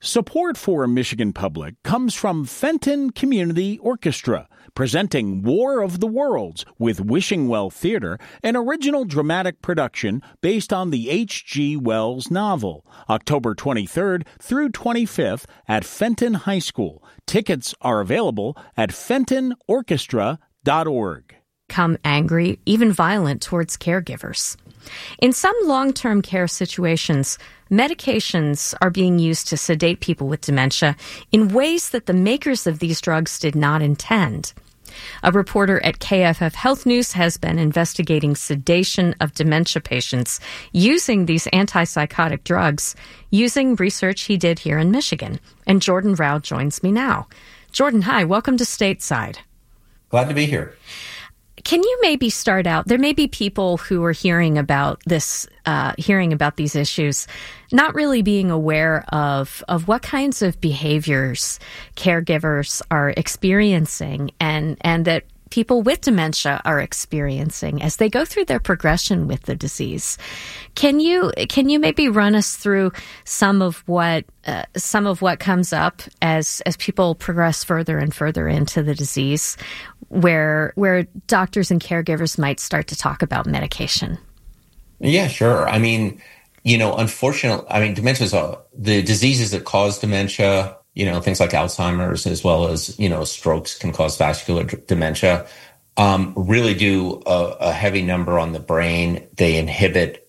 Support for Michigan Public comes from Fenton Community Orchestra, presenting War of the Worlds with Wishing Well Theater, an original dramatic production based on the H.G. Wells novel, October 23rd through 25th at Fenton High School. Tickets are available at fentonorchestra.org. Become angry, even violent towards caregivers. In some long-term care situations, medications are being used to sedate people with dementia in ways that the makers of these drugs did not intend. A reporter at KFF Health News has been investigating sedation of dementia patients using these antipsychotic drugs, using research he did here in Michigan. And Jordan Rao joins me now. Jordan, hi. Welcome to Stateside. Glad to be here. Can you maybe start out? There may be people who are hearing about this, hearing about these issues, not really being aware of what kinds of behaviors caregivers are experiencing and that people with dementia are experiencing as they go through their progression with the disease. Can you maybe run us through some of what comes up as people progress further and further into the disease, where doctors and caregivers might start to talk about medication? Yeah, sure. I mean, unfortunately, dementia the diseases that cause dementia, things like Alzheimer's as well as, strokes can cause vascular dementia, really do a heavy number on the brain. They inhibit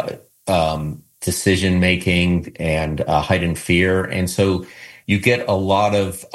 decision-making and heightened fear. And so you get a lot of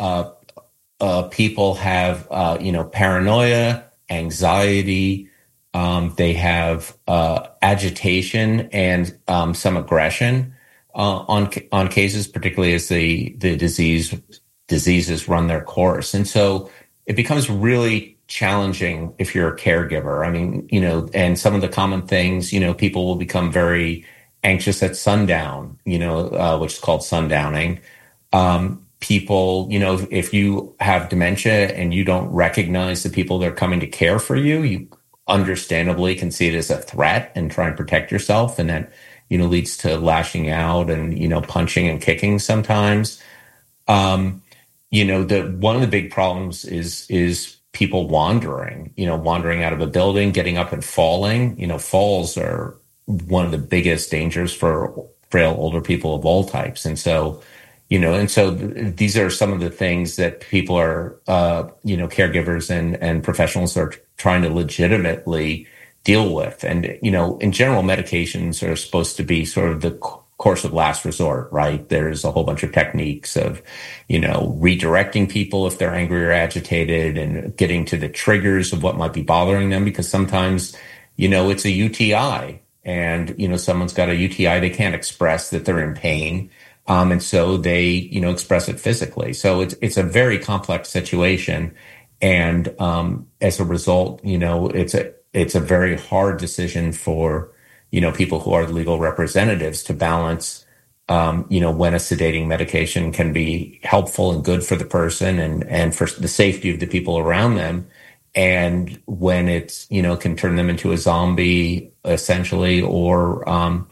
people have, paranoia, anxiety. They have agitation and some aggression on cases, particularly as the diseases run their course. And so it becomes really challenging if you're a caregiver. I mean, and some of the common things, people will become very anxious at sundown, which is called sundowning. People, if you have dementia and you don't recognize the people that are coming to care for you, you understandably can see it as a threat and try and protect yourself. And that, leads to lashing out and, punching and kicking sometimes. One of the big problems is people wandering out of a building, getting up and falling. Falls are one of the biggest dangers for frail older people of all types. And so, these are some of the things that people are, caregivers and professionals are trying to legitimately deal with. And, in general, medications are supposed to be sort of the course of last resort, right? There's a whole bunch of techniques of, redirecting people if they're angry or agitated and getting to the triggers of what might be bothering them, because sometimes, it's a UTI and, someone's got a UTI, they can't express that they're in pain. And so they, express it physically. So it's a very complex situation. And, as a result, it's a very hard decision for, people who are legal representatives to balance, when a sedating medication can be helpful and good for the person and for the safety of the people around them. And when it's, can turn them into a zombie essentially, or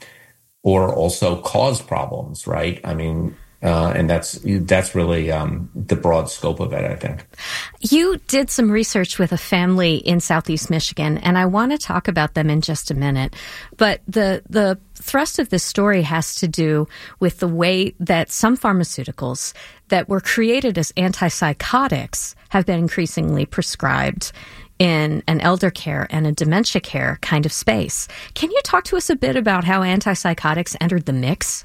also cause problems, right? I mean, and that's really the broad scope of it, I think. You did some research with a family in Southeast Michigan, and I want to talk about them in just a minute. But the thrust of this story has to do with the way that some pharmaceuticals that were created as antipsychotics have been increasingly prescribed in an elder care and a dementia care kind of space. Can you talk to us a bit about how antipsychotics entered the mix?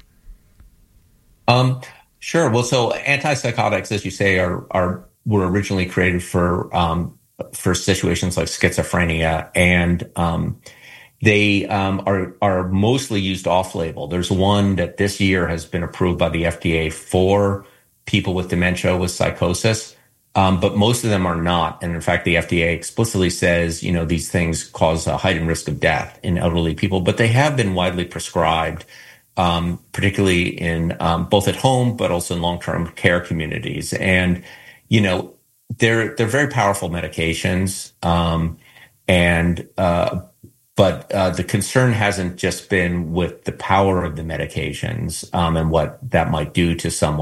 Sure. Well, so antipsychotics, as you say, were originally created for situations like schizophrenia, and they are mostly used off-label. There's one that this year has been approved by the FDA for people with dementia with psychosis. But most of them are not. And in fact, the FDA explicitly says, these things cause a heightened risk of death in elderly people, but they have been widely prescribed, particularly in, both at home, but also in long-term care communities. And, they're very powerful medications. But the concern hasn't just been with the power of the medications, and what that might do to someone.